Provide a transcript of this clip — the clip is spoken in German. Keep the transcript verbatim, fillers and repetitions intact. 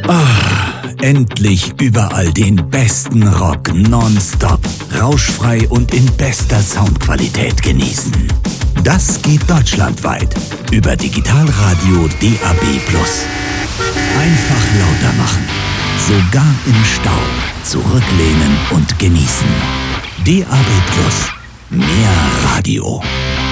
Endlich überall den besten Rock nonstop, rauschfrei und in bester Soundqualität genießen. Das geht deutschlandweit über Digitalradio D A B plus. Einfach lauter machen, sogar im Stau. Zurücklehnen und genießen. D A B plus. Mehr Radio.